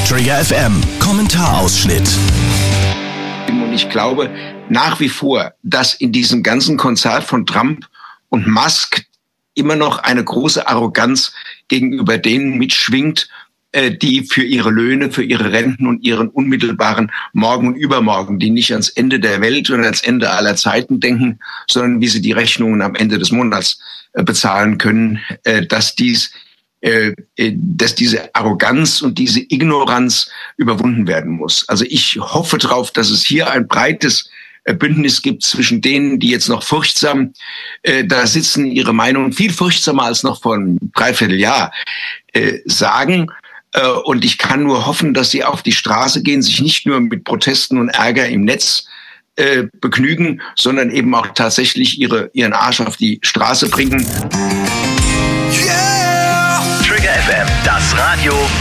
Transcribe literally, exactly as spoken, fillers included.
Trigger F M, Kommentarausschnitt. Und ich glaube nach wie vor, dass in diesem ganzen Konzert von Trump und Musk immer noch eine große Arroganz gegenüber denen mitschwingt, die für ihre Löhne, für ihre Renten und ihren unmittelbaren Morgen und Übermorgen, die nicht ans Ende der Welt oder ans Ende aller Zeiten denken, sondern wie sie die Rechnungen am Ende des Monats bezahlen können, dass dies, dass diese Arroganz und diese Ignoranz überwunden werden muss. Also ich hoffe darauf, dass es hier ein breites Bündnis gibt zwischen denen, die jetzt noch furchtsam äh, da sitzen, ihre Meinung viel furchtsamer als noch vor einem Dreivierteljahr äh, sagen. Äh, und ich kann nur hoffen, dass sie auf die Straße gehen, sich nicht nur mit Protesten und Ärger im Netz äh, begnügen, sondern eben auch tatsächlich ihre, ihren Arsch auf die Straße bringen. Yeah! Trigger F M, das Radio